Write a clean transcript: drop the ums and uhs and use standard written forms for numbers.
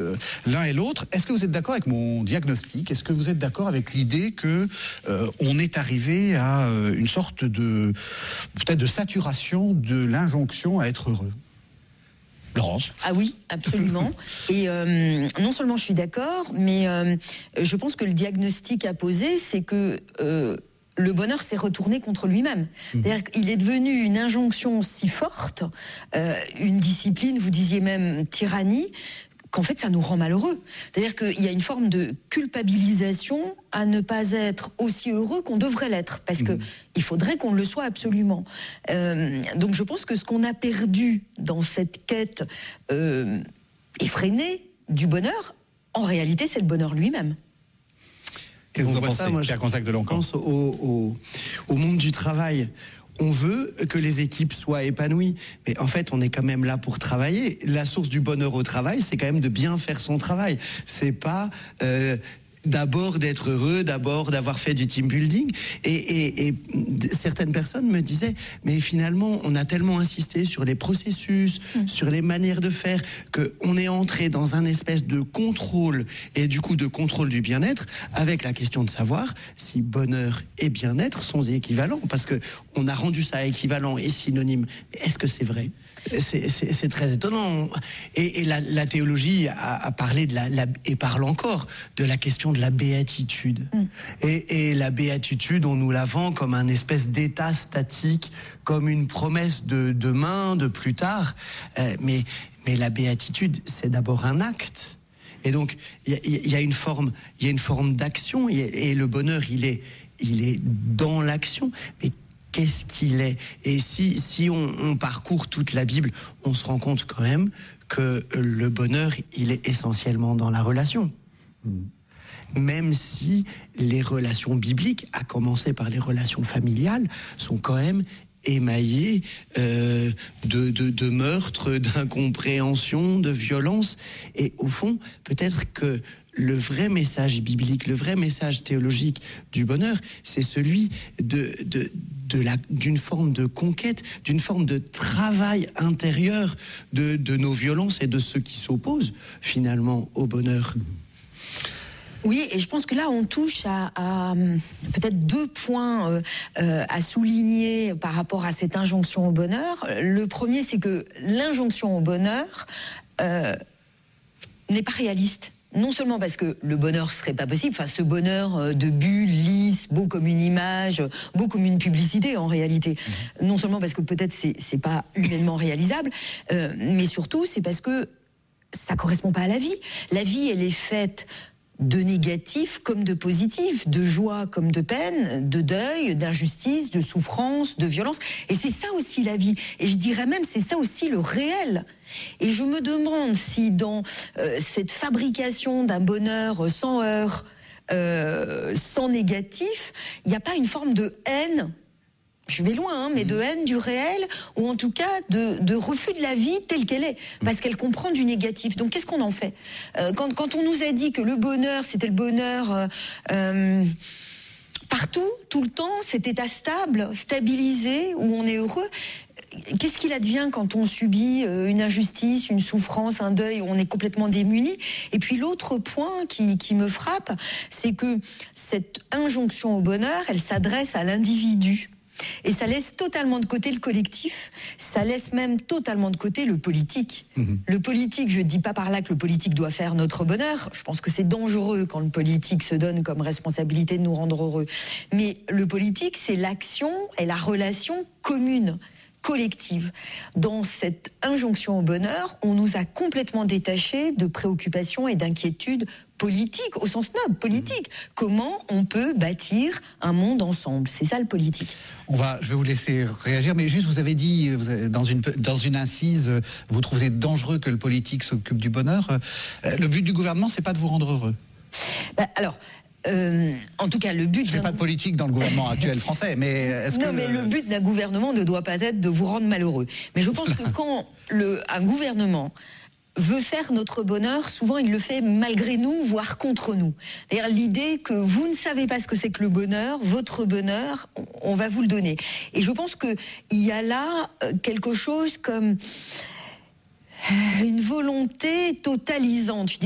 l'un et l'autre. Est-ce que vous êtes d'accord avec mon diagnostic? Est-ce que vous êtes d'accord avec l'idée que on est arrivé à une sorte de peut-être de saturation de l'injonction à être heureux? Laurence? Ah oui, absolument. Et non seulement je suis d'accord, mais je pense que le diagnostic à poser, c'est que le bonheur s'est retourné contre lui-même. C'est-à-dire qu'il est devenu une injonction si forte, une discipline, vous disiez même tyrannie, qu'en fait ça nous rend malheureux. C'est-à-dire qu'il y a une forme de culpabilisation à ne pas être aussi heureux qu'on devrait l'être, parce que il faudrait qu'on le soit absolument. Donc je pense que ce qu'on a perdu dans cette quête effrénée du bonheur, en réalité c'est le bonheur lui-même. Et on voit ça, moi je pense au monde du travail. On veut que les équipes soient épanouies, mais en fait, on est quand même là pour travailler. La source du bonheur au travail, c'est quand même de bien faire son travail. C'est pas d'abord d'être heureux, d'abord d'avoir fait du team building. Et certaines personnes me disaient, mais finalement, on a tellement insisté sur les processus, sur les manières de faire, qu'on est entré dans un espèce de contrôle, et du coup de contrôle du bien-être, avec la question de savoir si bonheur et bien-être sont équivalents, parce que on a rendu ça équivalent et synonyme. Est-ce que c'est vrai ? C'est très étonnant. Et la théologie a parlé et parle encore de la question de la béatitude. Et la béatitude, on nous la vend comme un espèce d'état statique, comme une promesse de demain, de plus tard. Mais la béatitude, c'est d'abord un acte. Et donc, il y a une forme d'action. Et le bonheur, il est dans l'action. Mais qu'est-ce qu'il est? Et si on parcourt toute la Bible, on se rend compte quand même que le bonheur, il est essentiellement dans la relation. Même si les relations bibliques, à commencer par les relations familiales, sont quand même émaillées de meurtres, d'incompréhension, de violence. Et au fond, peut-être que le vrai message biblique, le vrai message théologique du bonheur, c'est celui d'une forme de conquête, d'une forme de travail intérieur de nos violences et de ceux qui s'opposent finalement au bonheur. Oui, et je pense que là, on touche à peut-être deux points à souligner par rapport à cette injonction au bonheur. Le premier, c'est que l'injonction au bonheur n'est pas réaliste. Non seulement parce que le bonheur serait pas possible, enfin ce bonheur de bulle, lisse, beau comme une image, beau comme une publicité en réalité. Non seulement parce que peut-être c'est pas humainement réalisable, mais surtout c'est parce que ça correspond pas à la vie. La vie, elle est faite de négatif comme de positif, de joie comme de peine, de deuil, d'injustice, de souffrance, de violence. Et c'est ça aussi la vie. Et je dirais même, c'est ça aussi le réel. Et je me demande si dans cette fabrication d'un bonheur sans heurts, sans négatif, il n'y a pas une forme de haine. Je vais loin, mais de haine du réel, ou en tout cas de refus de la vie telle qu'elle est, parce qu'elle comprend du négatif. Donc qu'est-ce qu'on en fait ? Quand on nous a dit que le bonheur, c'était le bonheur partout, tout le temps, cet état stable, stabilisé, où on est heureux, qu'est-ce qu'il advient quand on subit une injustice, une souffrance, un deuil, où on est complètement démuni ? Et puis l'autre point qui me frappe, c'est que cette injonction au bonheur, elle s'adresse à l'individu. Et ça laisse totalement de côté le collectif, ça laisse même totalement de côté le politique. Le politique, je ne dis pas par là que le politique doit faire notre bonheur, je pense que c'est dangereux quand le politique se donne comme responsabilité de nous rendre heureux. Mais le politique, c'est l'action et la relation commune, collective. Dans cette injonction au bonheur, on nous a complètement détachés de préoccupations et d'inquiétudes politiques, au sens noble, politique. Comment on peut bâtir un monde ensemble ? C'est ça le politique. Je vais vous laisser réagir, mais juste, vous avez dit, dans une incise, vous trouvez dangereux que le politique s'occupe du bonheur. Le but du gouvernement, c'est pas de vous rendre heureux. En tout cas, le but... Je fais pas de politique dans le gouvernement actuel français, mais est-ce que... Non, mais le but d'un gouvernement ne doit pas être de vous rendre malheureux. Mais je pense que quand un gouvernement veut faire notre bonheur, souvent il le fait malgré nous, voire contre nous. C'est-à-dire l'idée que vous ne savez pas ce que c'est que le bonheur, votre bonheur, on va vous le donner. Et je pense qu'il y a là quelque chose comme une volonté totalisante.